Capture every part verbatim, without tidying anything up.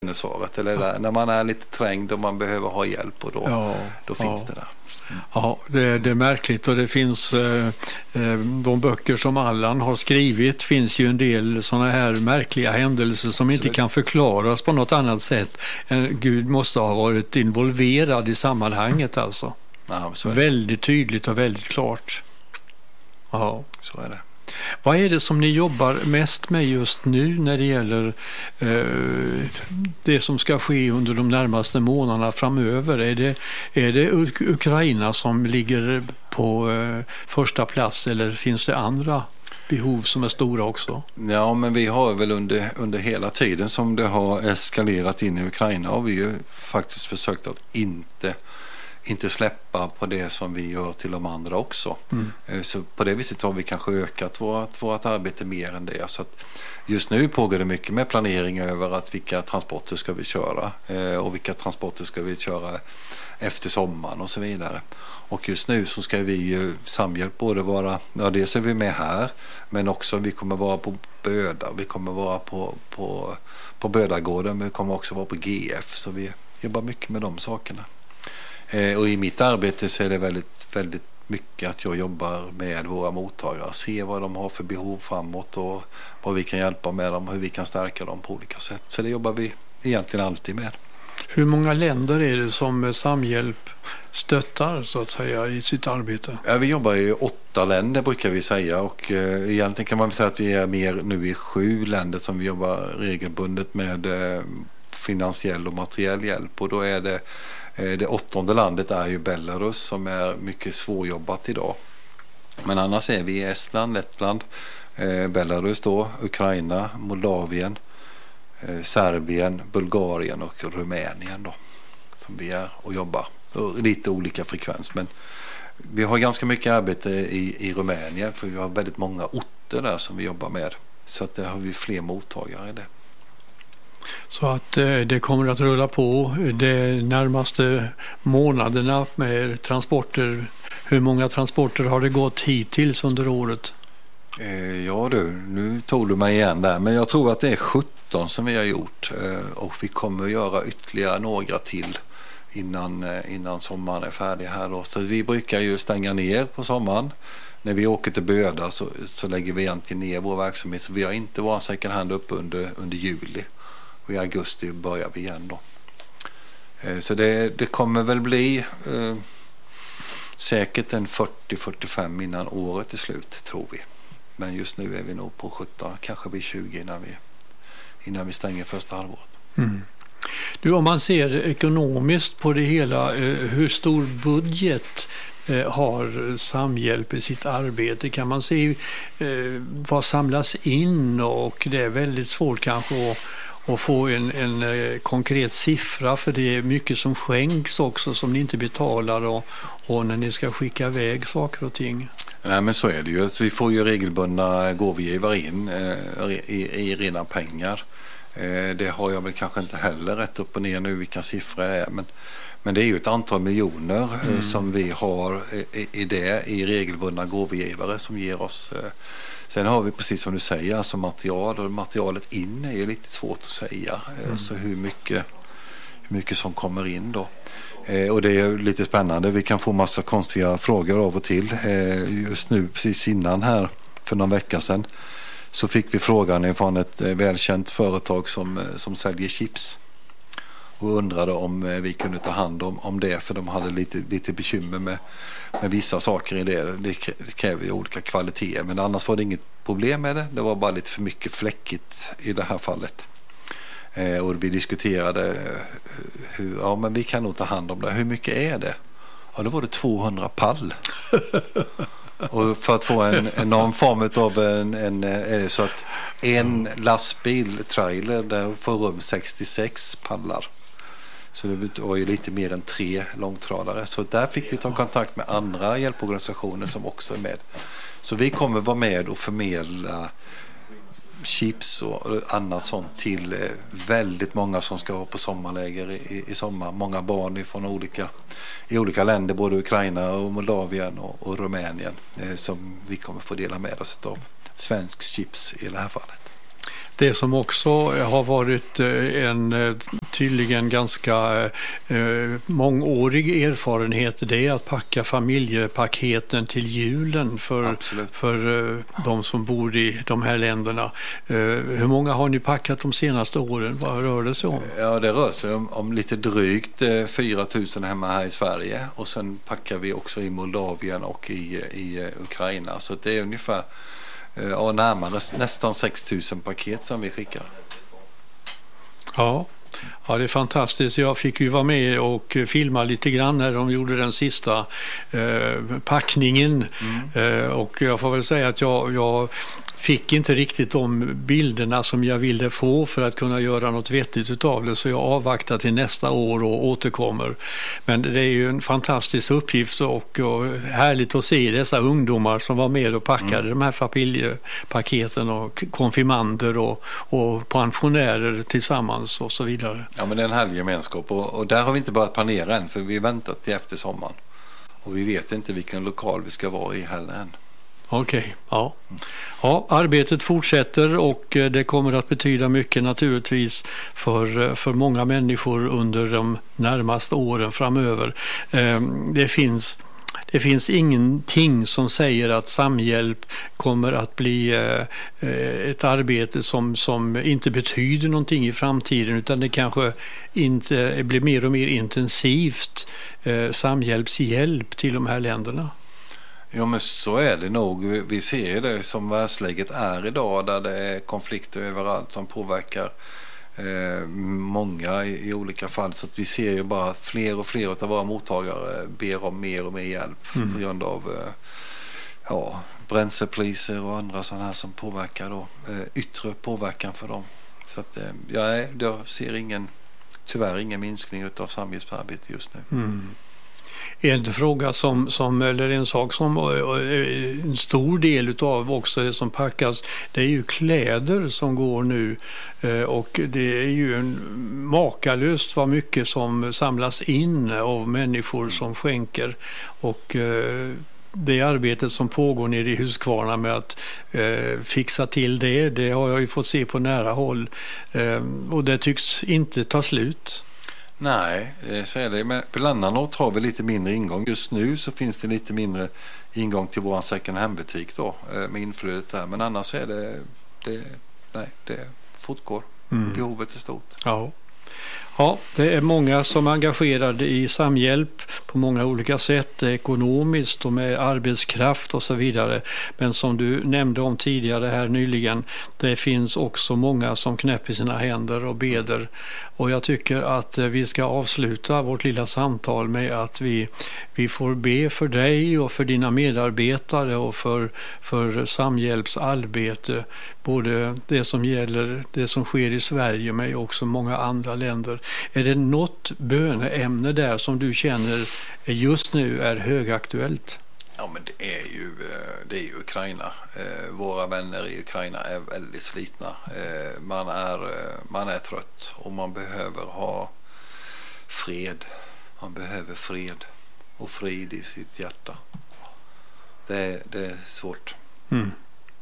bönesvaret. Eller där, när man är lite trängd och man behöver ha hjälp, och då, ja, då finns ja. det där. Mm. Ja, det, det är märkligt, och det finns eh, de böcker som Allan har skrivit, finns ju en del sådana här märkliga händelser som inte kan förklaras på något annat sätt. Gud måste ha varit involverad i sammanhanget alltså. Ja, så är det. Väldigt tydligt och väldigt klart. Ja. Så är det. Vad är det som ni jobbar mest med just nu när det gäller eh, det som ska ske under de närmaste månaderna framöver? Är det, är det Uk- Ukraina som ligger på eh, första plats, eller finns det andra behov som är stora också? Ja, men vi har väl under, under hela tiden som det har eskalerat in i Ukraina har vi ju faktiskt försökt att inte inte släppa på det som vi gör till de andra också. Mm. Så på det viset har vi kanske ökat vårt, vårt arbete mer än det. Så att just nu pågår det mycket med planering över att vilka transporter ska vi köra och vilka transporter ska vi köra efter sommaren och så vidare. Och just nu så ska vi ju Samhjälp både vara, ja dels är vi med här, men också vi kommer vara på Böda, vi kommer vara på, på, på Bödagården, men vi kommer också vara på G F, så vi jobbar mycket med de sakerna. Och i mitt arbete så är det väldigt, väldigt mycket att jag jobbar med våra mottagare, se vad de har för behov framåt och vad vi kan hjälpa med dem och hur vi kan stärka dem på olika sätt. Så det jobbar vi egentligen alltid med. Hur många länder är det som Samhjälp stöttar så att säga i sitt arbete? Ja, vi jobbar i åtta länder brukar vi säga, och eh, egentligen kan man säga att vi är mer nu i sju länder som vi jobbar regelbundet med eh, finansiell och materiell hjälp, och då är det Det åttonde landet är ju Belarus som är mycket svårjobbat idag. Men annars är vi i Estland, Lettland, eh, Belarus då, Ukraina, Moldavien, eh, Serbien, Bulgarien och Rumänien då, som vi är och jobbar. Och lite olika frekvens, men vi har ganska mycket arbete i, i Rumänien, för vi har väldigt många orter där som vi jobbar med. Så att där har vi fler mottagare i det. Så att eh, det kommer att rulla på de närmaste månaderna med transporter. Hur många transporter har det gått hittills under året? Eh, ja du, nu tog du mig igen där. Men jag tror att det är sjutton som vi har gjort. Eh, och vi kommer att göra ytterligare några till innan, eh, innan sommaren är färdig här då. Så vi brukar ju stänga ner på sommaren. När vi åker till Böda så, så lägger vi egentligen ner vår verksamhet. Så vi har inte vår second hand uppe under, under juli. Och i augusti börjar vi igen då. Eh, så det, det kommer väl bli eh, säkert en fyrtio till fyrtiofem innan året är slut, tror vi. Men just nu är vi nog på sjutton, kanske blir tjugo innan vi, innan vi stänger första halvåret. Mm. Du, om man ser ekonomiskt på det hela, eh, hur stor budget eh, har Samhjälp i sitt arbete? Kan man se eh, vad samlas in, och det är väldigt svårt kanske att och få en, en eh, konkret siffra, för det är mycket som skänks också som ni inte betalar, och, och när ni ska skicka iväg saker och ting. Nej, men så är det ju. Vi får ju regelbundna gåvogivare in eh, i, i rena pengar. Eh, det har jag väl kanske inte heller rätt upp och ner nu vilka siffror det är, men, men det är ju ett antal miljoner mm. eh, som vi har i, i det i regelbundna gåvogivare som ger oss. Eh, Sen har vi, precis som du säger, alltså material, och materialet in är ju lite svårt att säga. Mm. Alltså hur mycket, hur mycket som kommer in då. Eh, och det är lite spännande. Vi kan få massa konstiga frågor av och till. Eh, just nu, precis innan här, för någon vecka sedan, så fick vi frågan från ett eh, välkänt företag som, eh, som säljer chips. Och undrade om eh, vi kunde ta hand om, om det, för de hade lite, lite bekymmer med, med vissa saker i det. Det kräver ju olika kvaliteter, men annars var det inget problem med det. Det var bara lite för mycket fläckigt i det här fallet. Eh, och vi diskuterade hur, ja men vi kan nog ta hand om det. Hur mycket är det? Ja, då var det tvåhundra pall. Och för att få en, en någon form av en, en, är det så att en lastbil, trailer, där får rum sextiosex pallar. Så det var ju lite mer än tre långtradare. Så där fick vi ta kontakt med andra hjälporganisationer som också är med. Så vi kommer vara med och förmedla chips och annat sånt till väldigt många som ska vara på sommarläger i, i sommar. Många barn från olika, i olika länder, både Ukraina och Moldavien och, och Rumänien, eh, som vi kommer få dela med oss av svensk chips i det här fallet. Det som också har varit en tydligen ganska eh, mångårig erfarenhet det är att packa familjepaketen till julen för, för eh, de som bor i de här länderna. Eh, hur många har ni packat de senaste åren? Vad rör det sig om? Ja, det rör sig om, om lite drygt eh, fyra tusen hemma här i Sverige, och sen packar vi också i Moldavien och i, i uh, Ukraina, så det är ungefär ja, närmare nästan sex tusen paket som vi skickar. Ja. Ja, det är fantastiskt. Jag fick ju vara med och filma lite grann när de gjorde den sista eh, packningen. Mm. Eh, och jag får väl säga att jag, jag fick inte riktigt de bilderna som jag ville få för att kunna göra något vettigt utav det, så jag avvaktar till nästa år och återkommer. Men det är ju en fantastisk uppgift och, och härligt att se dessa ungdomar som var med och packade mm. de här familjepaketen och konfirmander och, och pensionärer tillsammans och så vidare. Ja, men det är en härlig gemenskap, och, och där har vi inte börjat planera än, för vi väntar till efter sommaren. Och vi vet inte vilken lokal vi ska vara i heller än. Okej, okay, ja. ja. Arbetet fortsätter och det kommer att betyda mycket naturligtvis för, för många människor under de närmaste åren framöver. Det finns, det finns ingenting som säger att Samhjälp kommer att bli ett arbete som, som inte betyder någonting i framtiden, utan det kanske inte blir mer och mer intensivt samhjälpshjälp till de här länderna. Ja, men så är det nog. Vi ser det som världsläget är idag, där det är konflikter överallt som påverkar eh, många i, i olika fall. Så att vi ser ju bara fler och fler av våra mottagare ber om mer och mer hjälp mm. på grund av eh, ja, bränslepriser och andra sådana här som påverkar då, eh, yttre påverkan för dem. Så att eh, ja, jag ser ingen, tyvärr ingen minskning av samhällsarbete just nu. Mm. En fråga som, som, eller en sak som en stor del av också det som packas, det är ju kläder som går nu, och det är ju en makalöst vad mycket som samlas in av människor som skänker, och det arbetet som pågår nere i Huskvarna med att eh, fixa till det, det har jag ju fått se på nära håll, eh, och det tycks inte ta slut. Nej, så är det. Men på Lannanort har vi lite mindre ingång. Just nu så finns det lite mindre ingång till vår second hand-butik då, med inflödet där. Men annars är det, det, nej, det fortgår. Mm. Behovet är stort. Ja. Ja, det är många som är engagerade i Samhjälp på många olika sätt, ekonomiskt och med arbetskraft och så vidare. Men som du nämnde om tidigare här nyligen, det finns också många som knäpper sina händer och beder. Och jag tycker att vi ska avsluta vårt lilla samtal med att vi, vi får be för dig och för dina medarbetare och för, för Samhjälps arbete. Både det som gäller det som sker i Sverige men också många andra länder. Är det något böneämne där som du känner just nu är högaktuellt? Ja, men det är ju, det är ju Ukraina. Våra vänner i Ukraina är väldigt slitna. Man är, man är trött och man behöver ha fred. Man behöver fred och frid i sitt hjärta. Det är, det är svårt. Mm.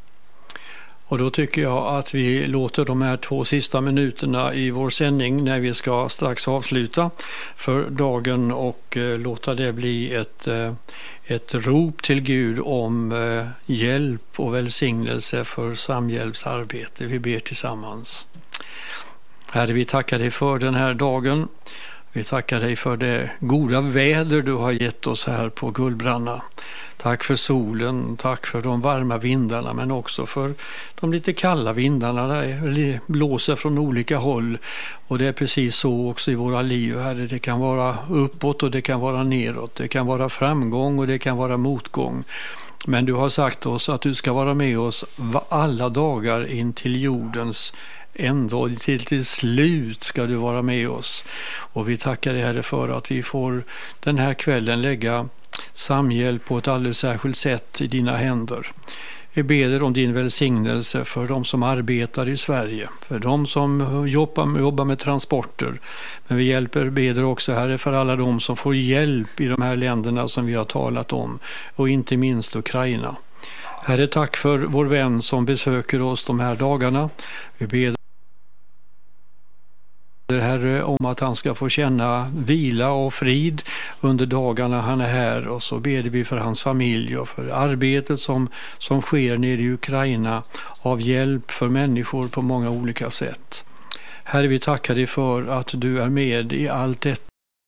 Och då tycker jag att vi låter de här två sista minuterna i vår sändning när vi ska strax avsluta för dagen och eh, låta det bli ett, eh, ett rop till Gud om eh, hjälp och välsignelse för Samhjälpsarbete. Vi ber tillsammans. Herre, vi tackar dig för den här dagen. Vi tackar dig för det goda väder du har gett oss här på Gullbranna. Tack för solen, tack för de varma vindarna, men också för de lite kalla vindarna där det blåser från olika håll. Och det är precis så också i våra liv, Herre. Det kan vara uppåt och det kan vara neråt. Det kan vara framgång och det kan vara motgång. Men du har sagt oss att du ska vara med oss alla dagar in till jordens ändå till, till slut ska du vara med oss. Och vi tackar dig, Herre, för att vi får den här kvällen lägga Samhjälp på ett alldeles särskilt sätt i dina händer. Vi ber om din välsignelse för de som arbetar i Sverige, för de som jobbar med, jobbar med transporter. Men vi hjälper, ber också, Herre, för alla de som får hjälp i de här länderna som vi har talat om, och inte minst Ukraina. Herre, tack för vår vän som besöker oss de här dagarna. Vi ber Herre, om att han ska få känna vila och frid under dagarna han är här, och så ber vi för hans familj och för arbetet som, som sker nere i Ukraina av hjälp för människor på många olika sätt. Herre, vi tackar dig för att du är med i allt detta.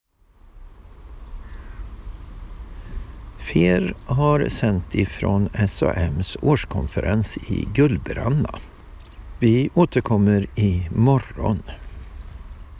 F E R har sänt ifrån S A M:s årskonferens i Gullbranna. Vi återkommer i morgon.